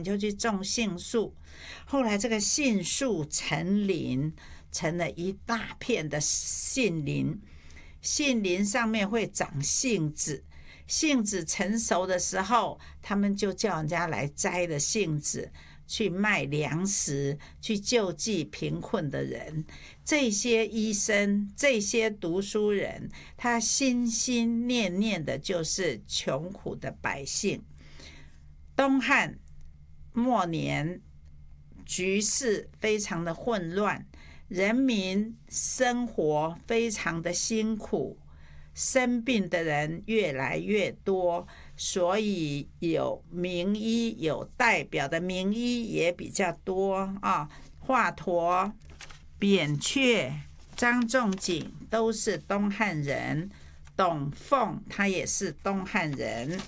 就去种杏树。后来这个杏树成林，成了一大片的杏林，杏林上面会长杏子，杏子成熟的时候，他们就叫人家来摘了杏子去卖粮食，去救济贫困的人。这些医生，这些读书人，他心心念念的就是穷苦的百姓。东汉末年，局势非常的混乱，人民生活非常的辛苦，生病的人越来越多，所以有名医，有代表的名医也比较多啊。华佗、扁鹊、张仲景都是东汉人，董奉他也是东汉人。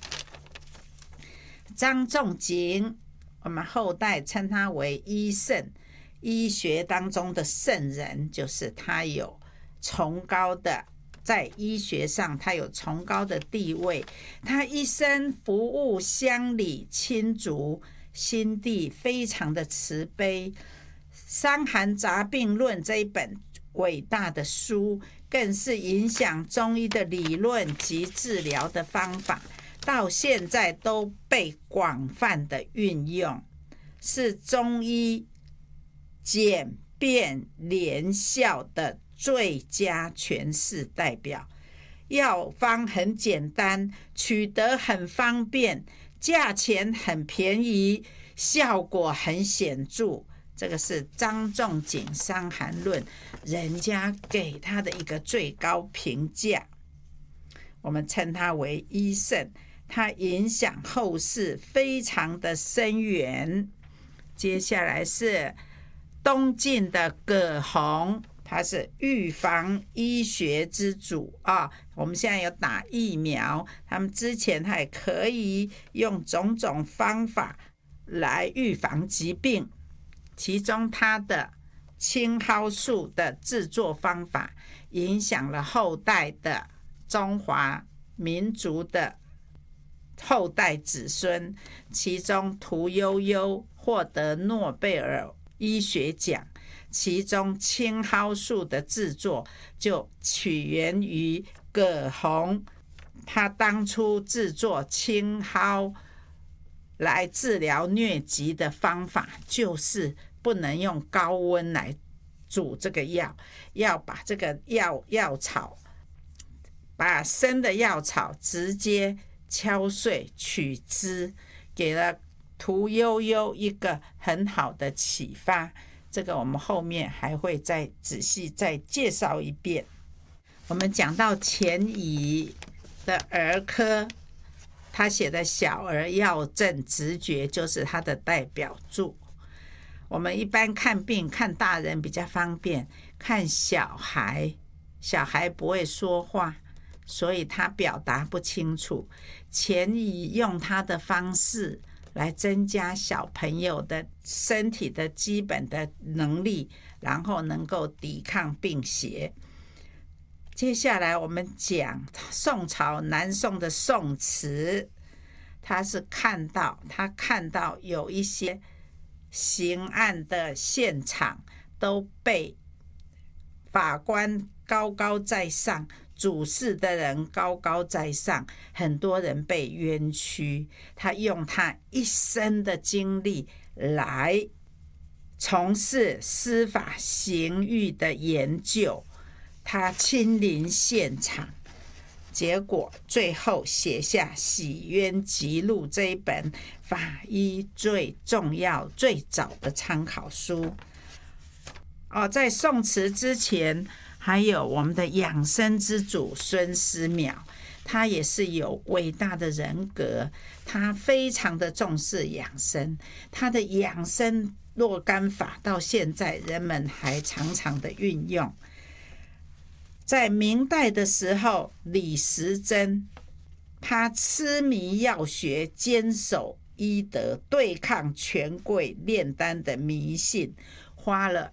张仲景我们后代称他为医圣，医学当中的圣人，就是他有崇高的，在医学上他有崇高的地位，他一生服务乡里亲族，心地非常的慈悲。《伤寒杂病论》这一本伟大的书，更是影响中医的理论及治疗的方法，到现在都被广泛的运用，是中医简便连效的最佳诠释代表。药方很简单，取得很方便，价钱很便宜，效果很显著。这个是张仲景《伤寒论》人家给他的一个最高评价，我们称他为医圣，他影响后世非常的深远。接下来是东晋的葛洪，他是预防医学之祖啊。我们现在有打疫苗，他们之前他也可以用种种方法来预防疾病，其中他的青蒿素的制作方法影响了后代的中华民族的后代子孙，其中屠呦呦获得诺贝尔医学奖，其中青蒿素的制作就起源于葛洪，他当初制作青蒿来治疗疟疾的方法，就是不能用高温来煮这个药，要把这个药草，把生的药草直接敲碎取汁，给了屠呦呦一个很好的启发。这个我们后面还会再仔细再介绍一遍。我们讲到钱乙的儿科，他写的《小儿药证直觉》就是他的代表作。我们一般看病看大人比较方便，看小孩不会说话，所以他表达不清楚。钱乙用他的方式来增加小朋友的身体的基本的能力，然后能够抵抗病邪。接下来我们讲宋朝南宋的宋慈，他看到有一些刑案的现场都被法官高高在上，主事的人高高在上，很多人被冤屈。他用他一生的精力来从事司法刑狱的研究，他亲临现场，结果最后写下《洗冤集录》这一本法医最重要最早的参考书。在宋慈之前，还有我们的养生之祖孙思邈，他也是有伟大的人格，他非常的重视养生，他的养生若干法到现在人们还常常的运用。在明代的时候，李时珍他痴迷药学，坚守医德，对抗权贵炼丹的迷信，花了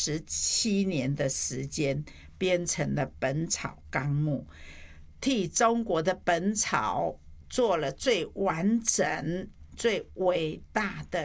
27年的时间编成了《本草纲目》，替中国的本草做了最完整最伟大的